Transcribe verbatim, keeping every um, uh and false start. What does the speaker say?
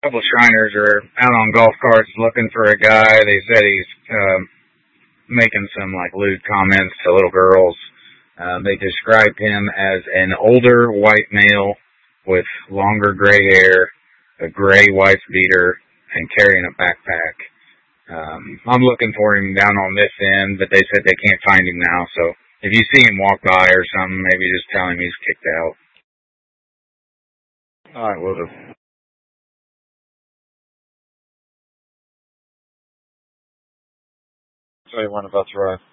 A couple of Shriners are out on golf carts looking for a guy. They said he's um, making some like lewd comments to little girls. Um, they described him as an older white male with longer gray hair, a gray wife beater, and carrying a backpack. Um, I'm looking for him down on this end, but they said they can't find him now. So if you see him walk by or something, maybe just tell him he's kicked out. All right, will do. Tell you one about the ride.